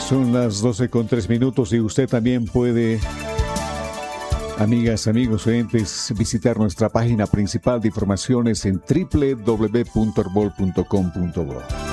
Son las 12:03 y usted también puede, amigas, amigos, oyentes, visitar nuestra página principal de informaciones en www.herbol.com.bo.